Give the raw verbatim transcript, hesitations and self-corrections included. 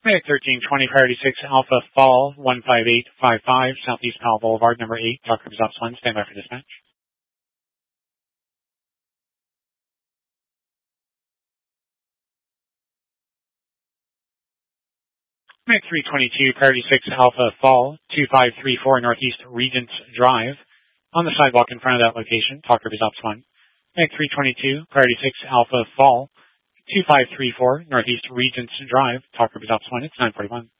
Medic thirteen twenty, Priority six, Alpha Fall, one five eight five five, Southeast Powell Boulevard, number eight, Tucker Results one, stand by for dispatch. Medic three twenty-two, Priority six, Alpha Fall, two five three four, Northeast Regents Drive, on the sidewalk in front of that location, Tucker Results one. Medic three twenty-two, Priority six, Alpha Fall, two five three four, Northeast Regents Drive, Tucker Results one, it's nine forty-one.